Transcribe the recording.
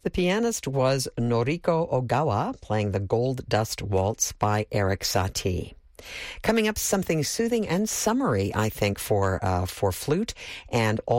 The pianist was Noriko Ogawa, playing the Gold Dust Waltz by Erik Satie. Coming up, something soothing and summery, I think, for flute and